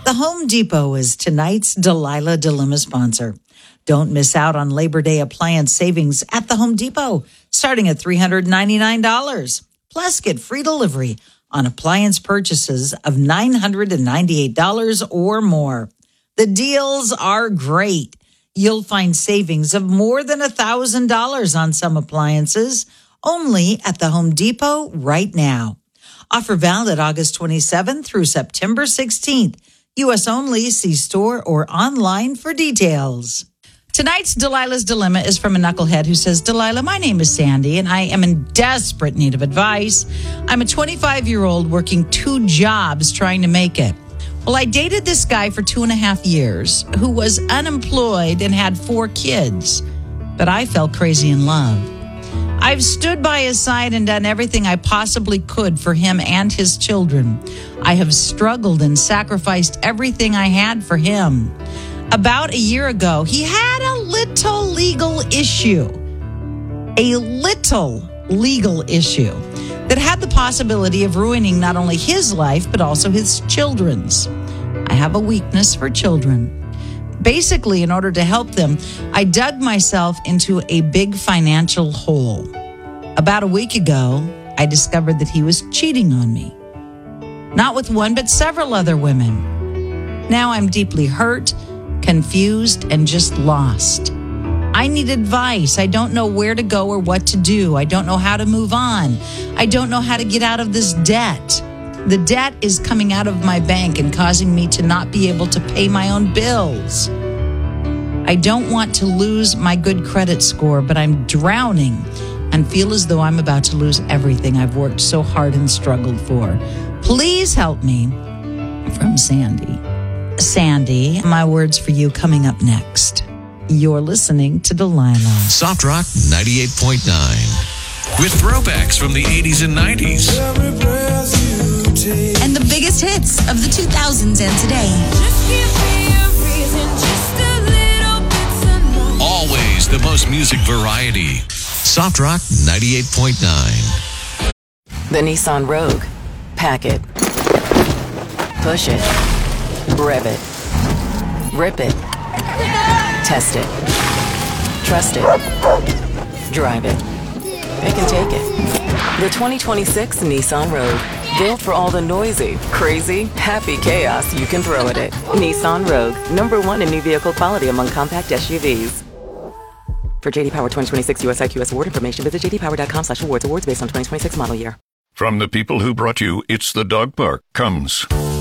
The Home Depot is tonight's Delilah Dilemma sponsor. Don't miss out on Labor Day appliance savings at the Home Depot, starting at $399. Plus, get free delivery on appliance purchases of $998 or more. The deals are great. You'll find savings of more than $1,000 on some appliances, only at the Home Depot right now. Offer valid August 27th through September 16th. U.S. only. See store or online for details. Tonight's Delilah's Dilemma is from a knucklehead who says, Delilah, my name is Sandy, and I am in desperate need of advice. I'm a 25-year-old working 2 jobs trying to make it. Well, I dated this guy for 2.5 years who was unemployed and had 4 kids, but I fell crazy in love. I've stood by his side and done everything I possibly could for him and his children. I have struggled and sacrificed everything I had for him. About a year ago, he had a little legal issue that had the possibility of ruining not only his life, but also his children's. I have a weakness for children. Basically, in order to help them, I dug myself into a big financial hole. About a week ago, I discovered that he was cheating on me. Not with one, but several other women. Now I'm deeply hurt, confused, and just lost. I need advice. I don't know where to go or what to do. I don't know how to move on. I don't know how to get out of this debt. The debt is coming out of my bank and causing me to not be able to pay my own bills. I don't want to lose my good credit score, but I'm drowning and feel as though I'm about to lose everything I've worked so hard and struggled for. Please help me. From Sandy. Sandy, my words for you coming up next. You're listening to Delilah. Soft Rock 98.9. With throwbacks from the 80s and 90s. And the biggest hits of the 2000s and today. Always the most music variety. Soft Rock 98.9. The Nissan Rogue. Pack it. Push it. Rev it. Rip it. Test it. Trust it. Drive it. Pick and take it. The 2026 Nissan Rogue. Built for all the noisy, crazy, happy chaos you can throw at it. Nissan Rogue. #1 in new vehicle quality among compact SUVs. For JD Power 2026 US IQS award information, visit jdpower.com/awards. Awards based on 2026 model year. From the people who brought you It's the Dog Park comes